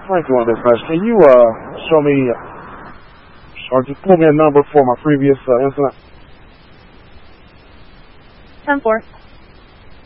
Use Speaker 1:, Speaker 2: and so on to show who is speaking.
Speaker 1: Franklin Dispatch. Can you show me or just pull me a number for my previous incident?
Speaker 2: 10-4.